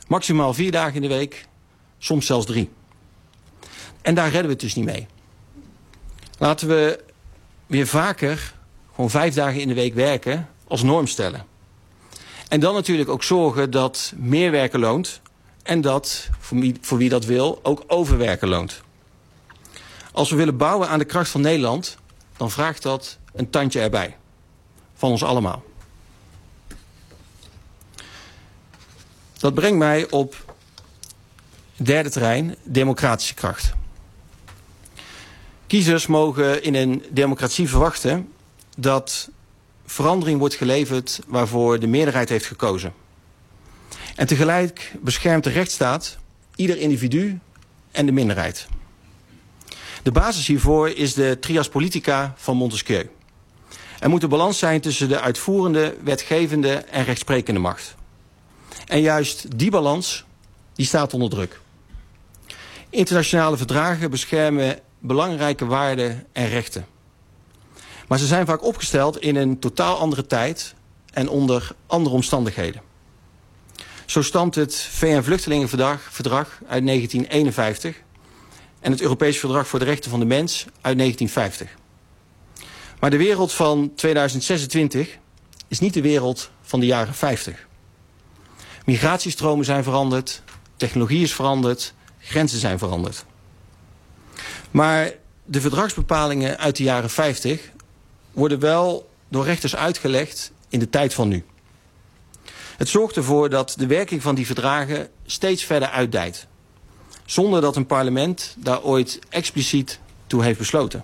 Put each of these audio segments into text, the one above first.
Maximaal 4 dagen in de week, soms zelfs 3. En daar redden we het dus niet mee. Laten we weer vaker gewoon 5 dagen in de week werken als norm stellen. En dan natuurlijk ook zorgen dat meer werken loont en dat, voor wie dat wil, ook overwerken loont. Als we willen bouwen aan de kracht van Nederland, dan vraagt dat een tandje erbij. Van ons allemaal. Dat brengt mij op het derde terrein, democratische kracht. Kiezers mogen in een democratie verwachten dat verandering wordt geleverd waarvoor de meerderheid heeft gekozen. En tegelijk beschermt de rechtsstaat ieder individu en de minderheid. De basis hiervoor is de trias politica van Montesquieu. Er moet een balans zijn tussen de uitvoerende, wetgevende en rechtsprekende macht. En juist die balans die staat onder druk. Internationale verdragen beschermen belangrijke waarden en rechten. Maar ze zijn vaak opgesteld in een totaal andere tijd en onder andere omstandigheden. Zo stamt het VN-vluchtelingenverdrag uit 1951 en het Europees Verdrag voor de Rechten van de Mens uit 1950. Maar de wereld van 2026 is niet de wereld van de jaren 50. Migratiestromen zijn veranderd, technologie is veranderd, grenzen zijn veranderd. Maar de verdragsbepalingen uit de jaren 50 worden wel door rechters uitgelegd in de tijd van nu. Het zorgt ervoor dat de werking van die verdragen steeds verder uitdijt. Zonder dat een parlement daar ooit expliciet toe heeft besloten.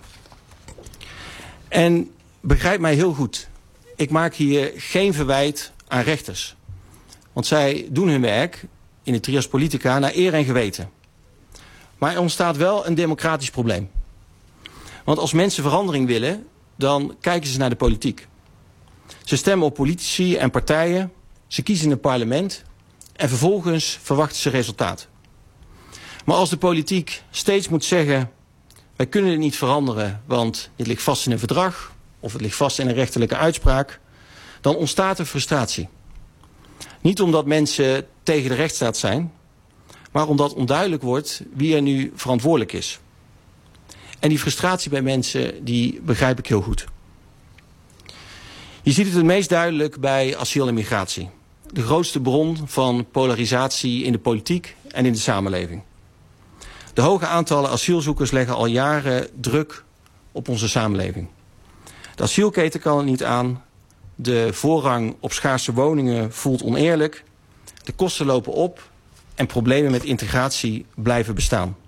En begrijp mij heel goed. Ik maak hier geen verwijt aan rechters. Want zij doen hun werk in de trias politica naar eer en geweten. Maar er ontstaat wel een democratisch probleem. Want als mensen verandering willen, dan kijken ze naar de politiek. Ze stemmen op politici en partijen, ze kiezen een parlement en vervolgens verwachten ze resultaat. Maar als de politiek steeds moet zeggen, wij kunnen het niet veranderen, want dit ligt vast in een verdrag of het ligt vast in een rechterlijke uitspraak, dan ontstaat er frustratie. Niet omdat mensen tegen de rechtsstaat zijn, maar omdat onduidelijk wordt wie er nu verantwoordelijk is. En die frustratie bij mensen, die begrijp ik heel goed. Je ziet het meest duidelijk bij asiel en migratie. De grootste bron van polarisatie in de politiek en in de samenleving. De hoge aantallen asielzoekers leggen al jaren druk op onze samenleving. De asielketen kan het niet aan. De voorrang op schaarse woningen voelt oneerlijk. De kosten lopen op en problemen met integratie blijven bestaan.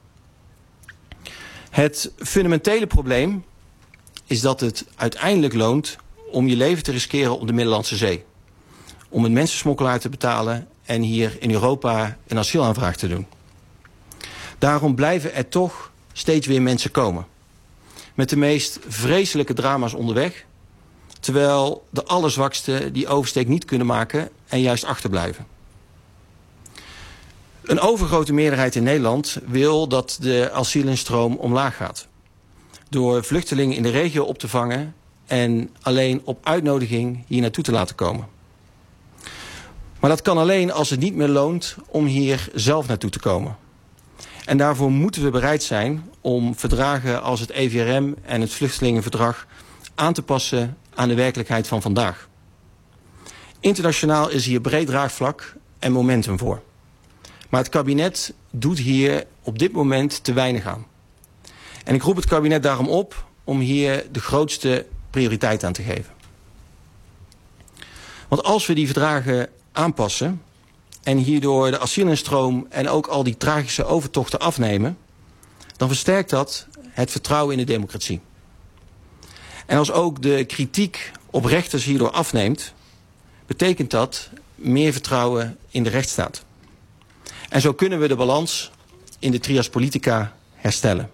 Het fundamentele probleem is dat het uiteindelijk loont om je leven te riskeren op de Middellandse Zee. Om een mensensmokkelaar te betalen en hier in Europa een asielaanvraag te doen. Daarom blijven er toch steeds weer mensen komen. Met de meest vreselijke drama's onderweg. Terwijl de allerzwaksten die oversteek niet kunnen maken en juist achterblijven. Een overgrote meerderheid in Nederland wil dat de asielinstroom omlaag gaat. Door vluchtelingen in de regio op te vangen en alleen op uitnodiging hier naartoe te laten komen. Maar dat kan alleen als het niet meer loont om hier zelf naartoe te komen. En daarvoor moeten we bereid zijn om verdragen als het EVRM en het Vluchtelingenverdrag aan te passen aan de werkelijkheid van vandaag. Internationaal is hier breed draagvlak en momentum voor. Maar het kabinet doet hier op dit moment te weinig aan. En ik roep het kabinet daarom op om hier de grootste prioriteit aan te geven. Want als we die verdragen aanpassen en hierdoor de asielinstroom en ook al die tragische overtochten afnemen, dan versterkt dat het vertrouwen in de democratie. En als ook de kritiek op rechters hierdoor afneemt, betekent dat meer vertrouwen in de rechtsstaat. En zo kunnen we de balans in de trias politica herstellen.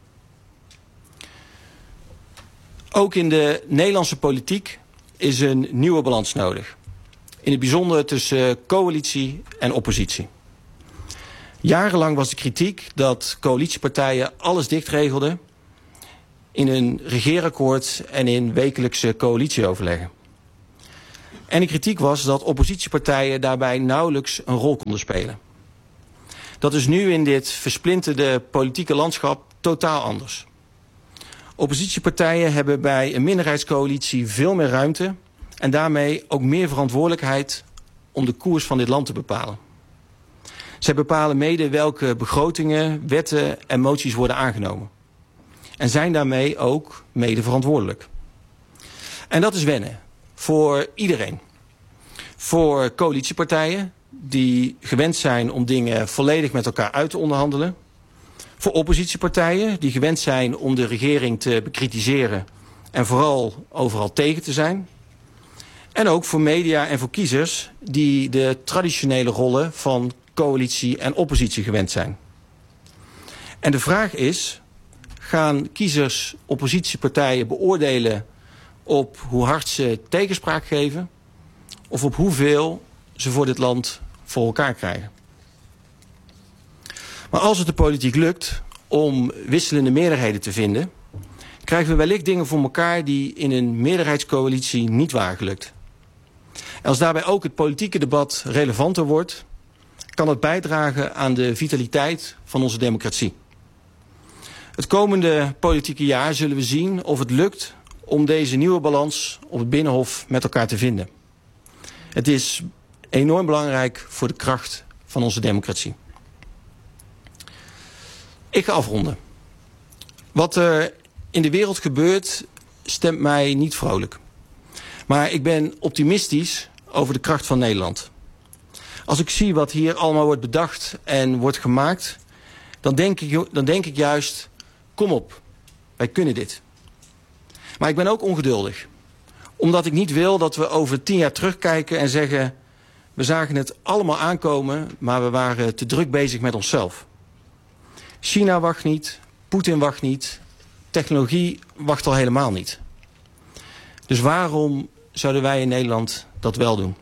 Ook in de Nederlandse politiek is een nieuwe balans nodig. In het bijzonder tussen coalitie en oppositie. Jarenlang was de kritiek dat coalitiepartijen alles dichtregelden in een regeerakkoord en in wekelijkse coalitieoverleggen. En de kritiek was dat oppositiepartijen daarbij nauwelijks een rol konden spelen. Dat is nu in dit versplinterde politieke landschap totaal anders. Oppositiepartijen hebben bij een minderheidscoalitie veel meer ruimte en daarmee ook meer verantwoordelijkheid om de koers van dit land te bepalen. Zij bepalen mede welke begrotingen, wetten en moties worden aangenomen. En zijn daarmee ook mede verantwoordelijk. En dat is wennen voor iedereen. Voor coalitiepartijen die gewend zijn om dingen volledig met elkaar uit te onderhandelen. Voor oppositiepartijen die gewend zijn om de regering te bekritiseren en vooral overal tegen te zijn. En ook voor media en voor kiezers die de traditionele rollen van coalitie en oppositie gewend zijn. En de vraag is, gaan kiezers oppositiepartijen beoordelen op hoe hard ze tegenspraak geven of op hoeveel ze voor dit land voor elkaar krijgen? Maar als het de politiek lukt om wisselende meerderheden te vinden, krijgen we wellicht dingen voor elkaar die in een meerderheidscoalitie niet waren gelukt. En als daarbij ook het politieke debat relevanter wordt, kan het bijdragen aan de vitaliteit van onze democratie. Het komende politieke jaar zullen we zien of het lukt om deze nieuwe balans op het Binnenhof met elkaar te vinden. Het is enorm belangrijk voor de kracht van onze democratie. Ik ga afronden. Wat er in de wereld gebeurt, stemt mij niet vrolijk. Maar ik ben optimistisch over de kracht van Nederland. Als ik zie wat hier allemaal wordt bedacht en wordt gemaakt, dan denk ik juist, kom op, wij kunnen dit. Maar ik ben ook ongeduldig. Omdat ik niet wil dat we over 10 jaar terugkijken en zeggen, we zagen het allemaal aankomen, maar we waren te druk bezig met onszelf. China wacht niet, Poetin wacht niet, technologie wacht al helemaal niet. Dus waarom zouden wij in Nederland dat wel doen?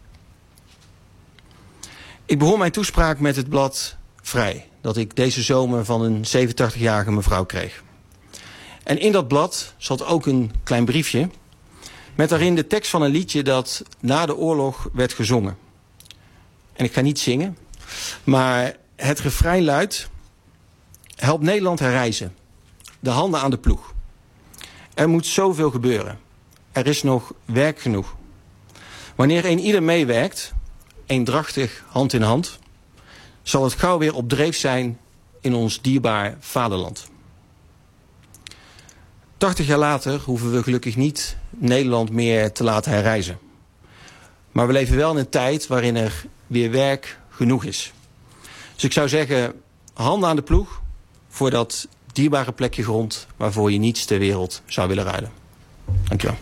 Ik begon mijn toespraak met het blad Vrij, dat ik deze zomer van een 87-jarige mevrouw kreeg. En in dat blad zat ook een klein briefje met daarin de tekst van een liedje dat na de oorlog werd gezongen. En ik ga niet zingen, maar het refrein luidt: help Nederland herrijzen, de handen aan de ploeg. Er moet zoveel gebeuren. Er is nog werk genoeg. Wanneer een ieder meewerkt, eendrachtig hand in hand, zal het gauw weer op dreef zijn in ons dierbaar vaderland. 80 jaar later hoeven we gelukkig niet Nederland meer te laten herrijzen. Maar we leven wel in een tijd waarin er weer werk genoeg is. Dus ik zou zeggen, handen aan de ploeg voor dat dierbare plekje grond waarvoor je niets ter wereld zou willen ruilen. Dank je wel.